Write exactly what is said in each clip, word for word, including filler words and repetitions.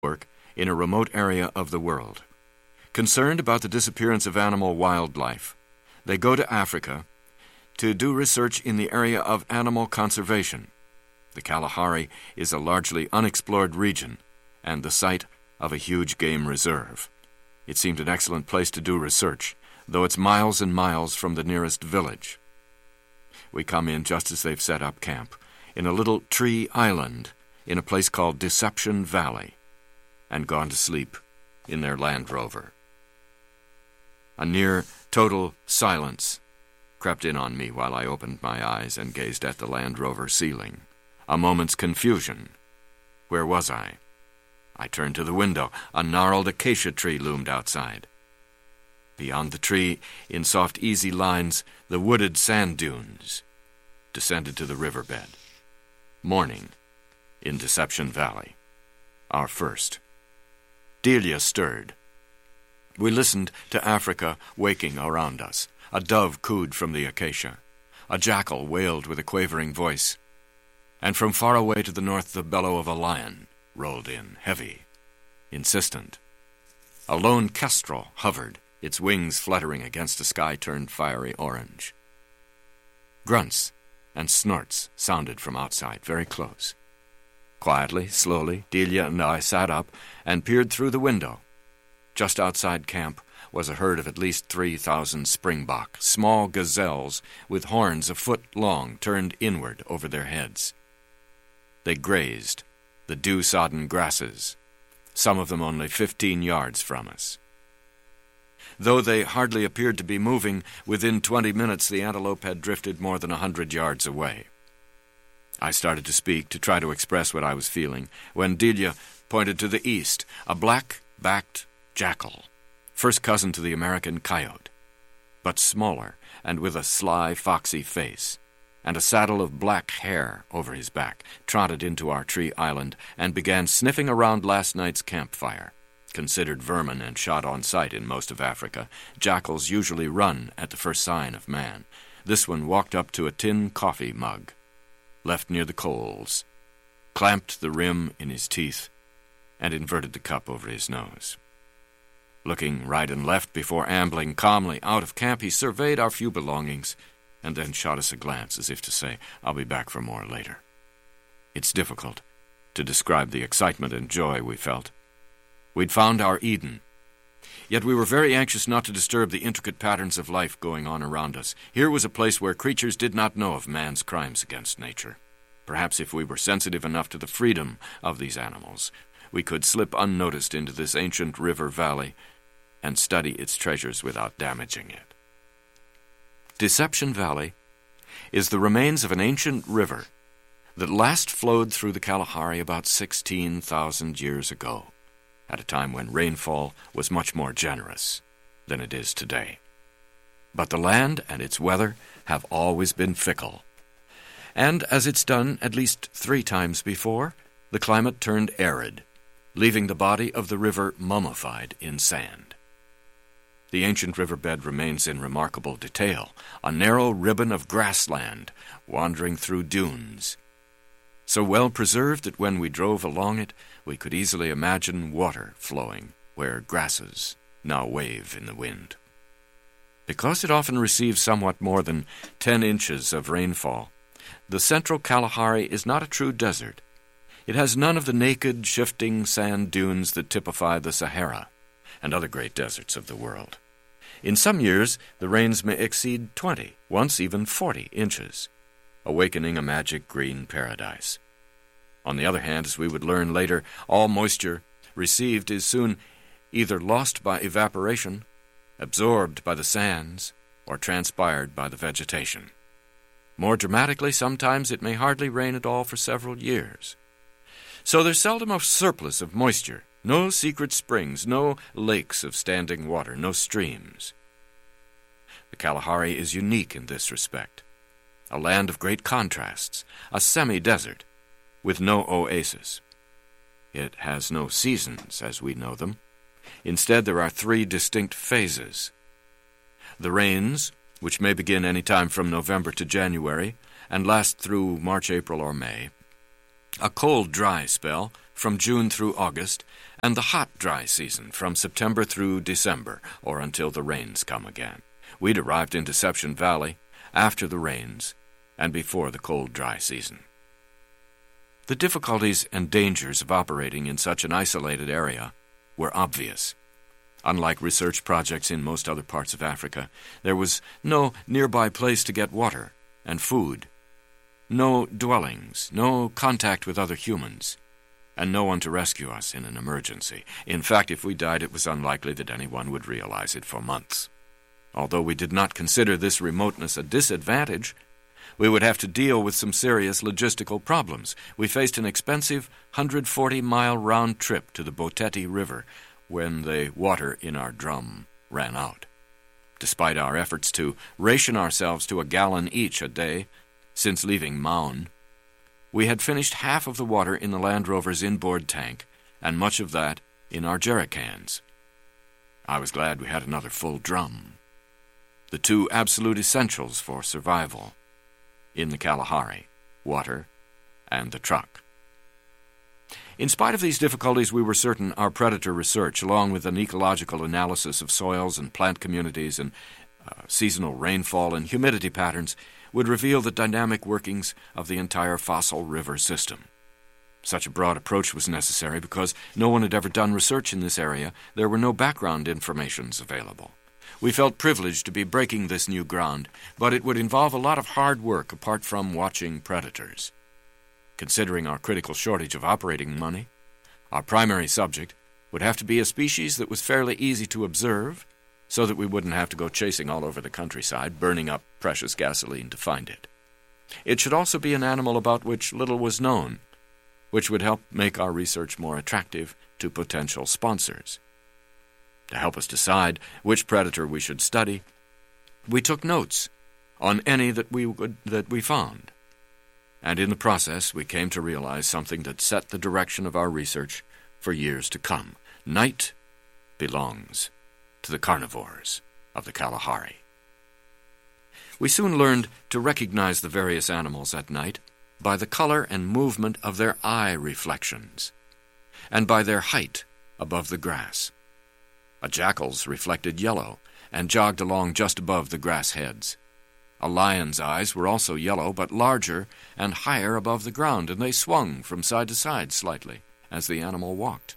work in a remote area of the world. Concerned about the disappearance of animal wildlife, they go to Africa to do research in the area of animal conservation. The Kalahari is a largely unexplored region and the site of a huge game reserve. It seemed an excellent place to do research, though it's miles and miles from the nearest village. We come in just as they've set up camp, in a little tree island in a place called Deception Valley, and gone to sleep in their Land Rover. A near total silence crept in on me while I opened my eyes and gazed at the Land Rover ceiling. A moment's confusion. Where was I? I turned to the window. A gnarled acacia tree loomed outside. Beyond the tree, in soft, easy lines, the wooded sand dunes descended to the riverbed. Morning in Deception Valley. Our first. Delia stirred. We listened to Africa waking around us. A dove cooed from the acacia. A jackal wailed with a quavering voice. And from far away to the north the bellow of a lion rolled in, heavy, insistent. A lone kestrel hovered, its wings fluttering against a sky turned fiery orange. Grunts and snorts sounded from outside, very close. Quietly, slowly, Delia and I sat up and peered through the window. Just outside camp was a herd of at least three thousand springbok, small gazelles with horns a foot long turned inward over their heads. They grazed the dew-sodden grasses, some of them only fifteen yards from us. Though they hardly appeared to be moving, within twenty minutes the antelope had drifted more than a hundred yards away. I started to speak, to try to express what I was feeling, when Delia pointed to the east, a black-backed jackal, first cousin to the American coyote, but smaller and with a sly, foxy face, and a saddle of black hair over his back, trotted into our tree island and began sniffing around last night's campfire. Considered vermin and shot on sight in most of Africa, jackals usually run at the first sign of man. This one walked up to a tin coffee mug, left near the coals, clamped the rim in his teeth, and inverted the cup over his nose. Looking right and left before ambling calmly out of camp, he surveyed our few belongings and then shot us a glance as if to say, "I'll be back for more later." It's difficult to describe the excitement and joy we felt. We'd found our Eden, yet we were very anxious not to disturb the intricate patterns of life going on around us. Here was a place where creatures did not know of man's crimes against nature. Perhaps if we were sensitive enough to the freedom of these animals, we could slip unnoticed into this ancient river valley and study its treasures without damaging it. Deception Valley is the remains of an ancient river that last flowed through the Kalahari about sixteen thousand years ago, at a time when rainfall was much more generous than it is today. But the land and its weather have always been fickle. And as it's done at least three times before, the climate turned arid, leaving the body of the river mummified in sand. The ancient riverbed remains in remarkable detail, a narrow ribbon of grassland wandering through dunes, so well preserved that when we drove along it, we could easily imagine water flowing where grasses now wave in the wind. Because it often receives somewhat more than ten inches of rainfall, the central Kalahari is not a true desert. It has none of the naked, shifting sand dunes that typify the Sahara and other great deserts of the world. In some years, the rains may exceed twenty, once even forty inches, awakening a magic green paradise. On the other hand, as we would learn later, all moisture received is soon either lost by evaporation, absorbed by the sands, or transpired by the vegetation. More dramatically, sometimes it may hardly rain at all for several years. So there's seldom a surplus of moisture, no secret springs, no lakes of standing water, no streams. The Kalahari is unique in this respect, a land of great contrasts, a semi-desert with no oasis. It has no seasons as we know them. Instead, there are three distinct phases. The rains, which may begin any time from November to January and last through March, April, or May. A cold, dry spell from June through August, and the hot, dry season from September through December, or until the rains come again. We'd arrived in Deception Valley after the rains and before the cold, dry season. The difficulties and dangers of operating in such an isolated area were obvious. Unlike research projects in most other parts of Africa, there was no nearby place to get water and food, no dwellings, no contact with other humans, and no one to rescue us in an emergency. In fact, if we died, it was unlikely that anyone would realize it for months. Although we did not consider this remoteness a disadvantage, we would have to deal with some serious logistical problems. We faced an expensive one hundred forty mile round trip to the Boteti River when the water in our drum ran out. Despite our efforts to ration ourselves to a gallon each a day since leaving Maun, we had finished half of the water in the Land Rover's inboard tank and much of that in our jerrycans. I was glad we had another full drum, the two absolute essentials for survival in the Kalahari, water and the truck. In spite of these difficulties, we were certain our predator research, along with an ecological analysis of soils and plant communities and uh, seasonal rainfall and humidity patterns, would reveal the dynamic workings of the entire fossil river system. Such a broad approach was necessary because no one had ever done research in this area. There were no background informations available. We felt privileged to be breaking this new ground, but it would involve a lot of hard work apart from watching predators. Considering our critical shortage of operating money, our primary subject would have to be a species that was fairly easy to observe, so that we wouldn't have to go chasing all over the countryside, burning up precious gasoline to find it. It should also be an animal about which little was known, which would help make our research more attractive to potential sponsors. To help us decide which predator we should study, we took notes on any that we would, that we found. And in the process, we came to realize something that set the direction of our research for years to come. Night belongs to the carnivores of the Kalahari. We soon learned to recognize the various animals at night by the color and movement of their eye reflections, and by their height above the grass. A jackal's reflected yellow and jogged along just above the grass heads. A lion's eyes were also yellow, but larger and higher above the ground, and they swung from side to side slightly as the animal walked.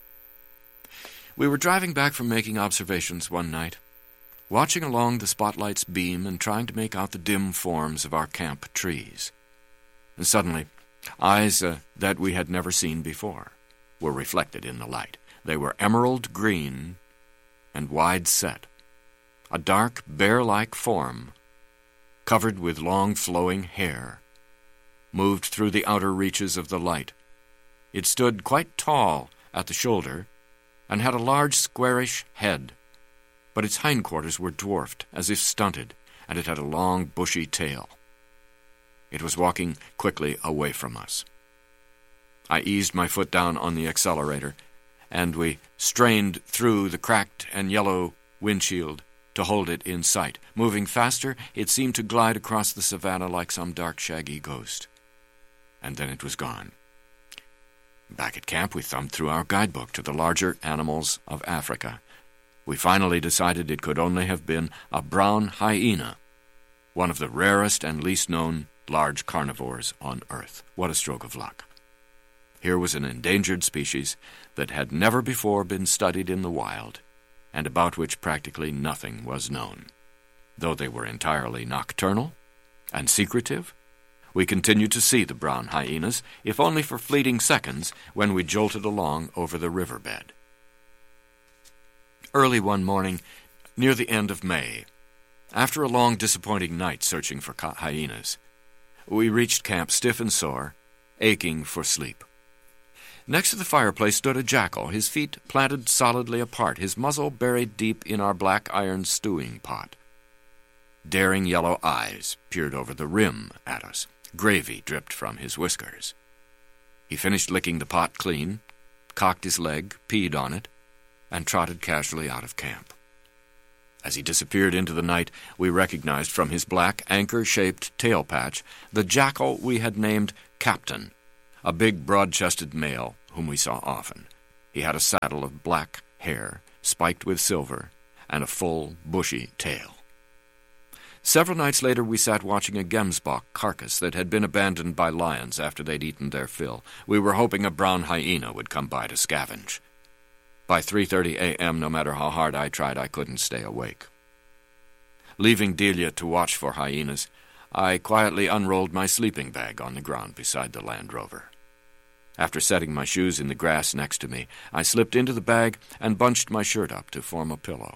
We were driving back from making observations one night, watching along the spotlight's beam and trying to make out the dim forms of our camp trees. And suddenly, eyes uh, that we had never seen before were reflected in the light. They were emerald green and wide-set. A dark, bear-like form, covered with long flowing hair, moved through the outer reaches of the light. It stood quite tall at the shoulder and had a large squarish head, but its hindquarters were dwarfed, as if stunted, and it had a long bushy tail. It was walking quickly away from us. I eased my foot down on the accelerator, and we strained through the cracked and yellow windshield to hold it in sight. Moving faster, it seemed to glide across the savannah like some dark, shaggy ghost. And then it was gone. Back at camp, we thumbed through our guidebook to the larger animals of Africa. We finally decided it could only have been a brown hyena, one of the rarest and least known large carnivores on Earth. What a stroke of luck. Here was an endangered species that had never before been studied in the wild, and about which practically nothing was known. Though they were entirely nocturnal and secretive, we continued to see the brown hyenas, if only for fleeting seconds, when we jolted along over the riverbed. Early one morning, near the end of May, after a long, disappointing night searching for hyenas, we reached camp stiff and sore, aching for sleep. Next to the fireplace stood a jackal, his feet planted solidly apart, his muzzle buried deep in our black iron stewing pot. Daring yellow eyes peered over the rim at us. Gravy dripped from his whiskers. He finished licking the pot clean, cocked his leg, peed on it, and trotted casually out of camp. As he disappeared into the night, we recognized from his black, anchor-shaped tail patch the jackal we had named Captain, a big, broad-chested male whom we saw often. He He had a saddle of black hair, spiked with silver, and a full, bushy tail. Several nights later we sat watching a gemsbok carcass that had been abandoned by lions after they'd eaten their fill. We were hoping a brown hyena would come by to scavenge. By three thirty a.m., no matter how hard I tried, I couldn't stay awake. Leaving Delia to watch for hyenas, I quietly unrolled my sleeping bag on the ground beside the Land Rover. After setting my shoes in the grass next to me, I slipped into the bag and bunched my shirt up to form a pillow.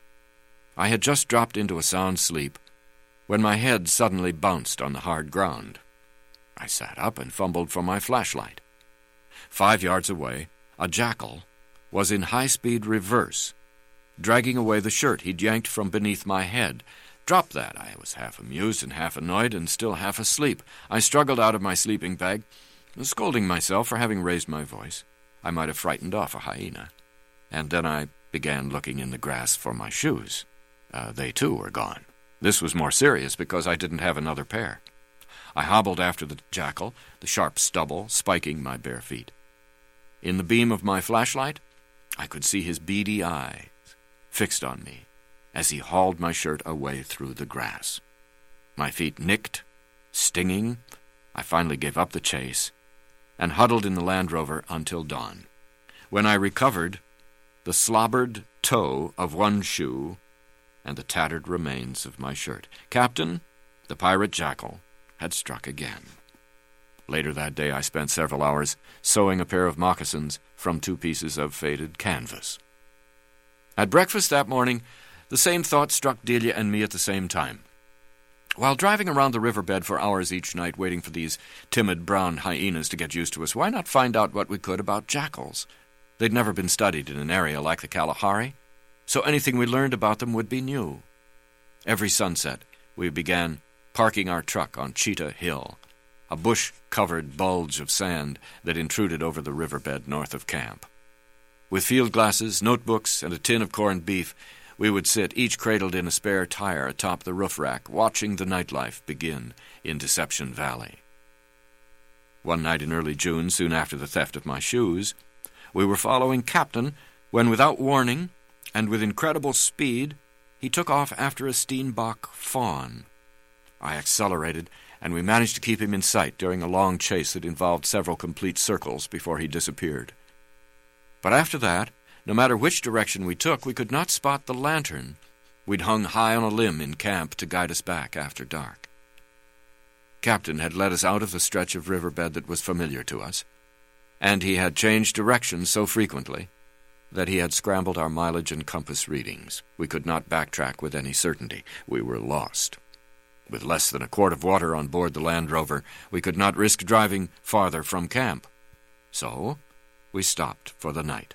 I had just dropped into a sound sleep when my head suddenly bounced on the hard ground. I sat up and fumbled for my flashlight. Five yards away, a jackal was in high-speed reverse, dragging away the shirt he'd yanked from beneath my head. Drop that. I was half amused and half annoyed and still half asleep. I struggled out of my sleeping bag, scolding myself for having raised my voice. I might have frightened off a hyena. And then I began looking in the grass for my shoes. Uh, they, too, were gone. This was more serious because I didn't have another pair. I hobbled after the jackal, the sharp stubble spiking my bare feet. In the beam of my flashlight, I could see his beady eyes fixed on me as he hauled my shirt away through the grass. My feet nicked, stinging. I finally gave up the chase and huddled in the Land Rover until dawn. When I recovered, the slobbered toe of one shoe and the tattered remains of my shirt. Captain, the pirate jackal, had struck again. Later that day I spent several hours sewing a pair of moccasins from two pieces of faded canvas. At breakfast that morning, the same thought struck Delia and me at the same time. While driving around the riverbed for hours each night waiting for these timid brown hyenas to get used to us, why not find out what we could about jackals? They'd never been studied in an area like the Kalahari, so anything we learned about them would be new. Every sunset, we began parking our truck on Cheetah Hill, a bush-covered bulge of sand that intruded over the riverbed north of camp. With field glasses, notebooks, and a tin of corned beef, we would sit, each cradled in a spare tire atop the roof rack, watching the nightlife begin in Deception Valley. One night in early June, soon after the theft of my shoes, we were following Captain when, without warning and with incredible speed, he took off after a steenbok fawn. I accelerated, and we managed to keep him in sight during a long chase that involved several complete circles before he disappeared. But after that, no matter which direction we took, we could not spot the lantern we'd hung high on a limb in camp to guide us back after dark. Captain had led us out of the stretch of riverbed that was familiar to us, and he had changed direction so frequently that he had scrambled our mileage and compass readings. We could not backtrack with any certainty. We were lost. With less than a quart of water on board the Land Rover, we could not risk driving farther from camp. So we stopped for the night.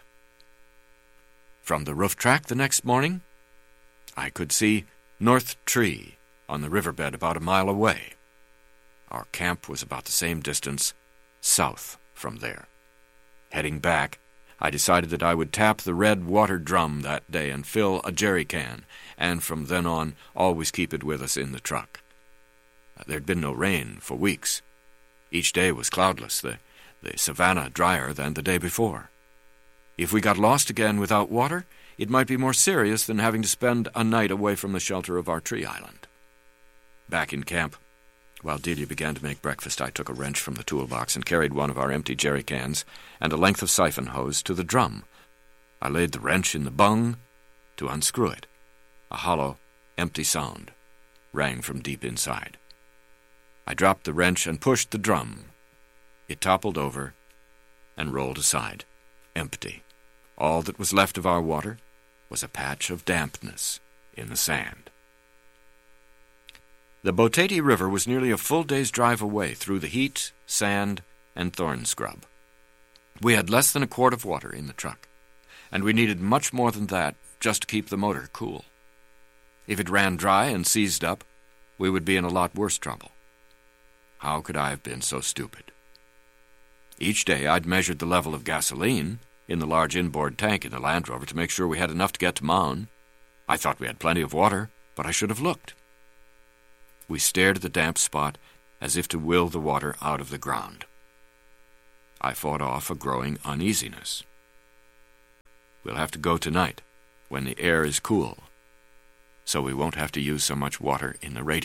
From the roof track the next morning, I could see North Tree on the riverbed about a mile away. Our camp was about the same distance south from there. Heading back, I decided that I would tap the red water drum that day and fill a jerry can, and from then on always keep it with us in the truck. There'd been no rain for weeks. Each day was cloudless, the, the savannah drier than the day before. If we got lost again without water, it might be more serious than having to spend a night away from the shelter of our tree island. Back in camp, while Delia began to make breakfast, I took a wrench from the toolbox and carried one of our empty jerry cans and a length of siphon hose to the drum. I laid the wrench in the bung to unscrew it. A hollow, empty sound rang from deep inside. I dropped the wrench and pushed the drum. It toppled over and rolled aside, empty. All that was left of our water was a patch of dampness in the sand. The Boteti River was nearly a full day's drive away through the heat, sand, and thorn scrub. We had less than a quart of water in the truck, and we needed much more than that just to keep the motor cool. If it ran dry and seized up, we would be in a lot worse trouble. How could I have been so stupid? Each day I'd measured the level of gasoline in the large inboard tank in the Land Rover to make sure we had enough to get to Maun. I thought we had plenty of water, but I should have looked. We stared at the damp spot as if to will the water out of the ground. I fought off a growing uneasiness. We'll have to go tonight, when the air is cool, so we won't have to use so much water in the radiator.